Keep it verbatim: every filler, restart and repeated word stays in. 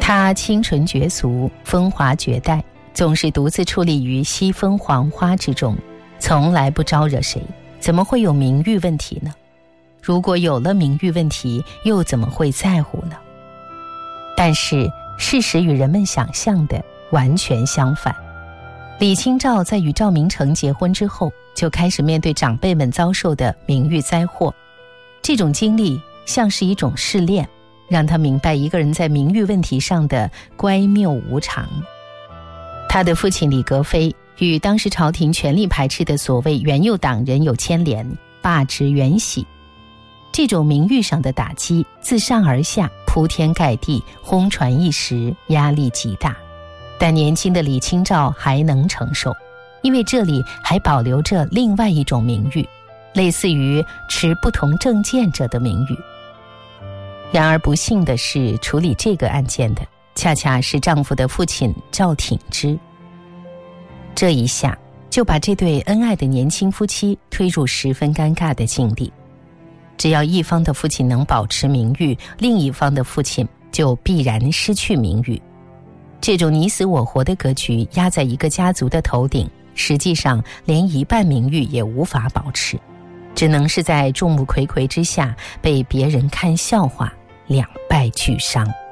他清纯绝俗，风华绝代，总是独自矗立于西风黄花之中，从来不招惹谁，怎么会有名誉问题呢？如果有了名誉问题，又怎么会在乎呢？但是事实与人们想象的完全相反。李清照在与赵明诚结婚之后，就开始面对长辈们遭受的名誉灾祸。这种经历像是一种试炼，让他明白一个人在名誉问题上的乖谬无常。他的父亲李格非与当时朝廷全力排斥的所谓元佑党人有牵连，罢职元禧。这种名誉上的打击自上而下铺天盖地，轰传一时，压力极大。但年轻的李清照还能承受，因为这里还保留着另外一种名誉，类似于持不同政见者的名誉。然而不幸的是，处理这个案件的恰恰是丈夫的父亲赵挺之。这一下就把这对恩爱的年轻夫妻推入十分尴尬的境地。只要一方的父亲能保持名誉，另一方的父亲就必然失去名誉。这种你死我活的格局压在一个家族的头顶，实际上连一半名誉也无法保持，只能是在众目睽睽之下被别人看笑话，两败俱伤。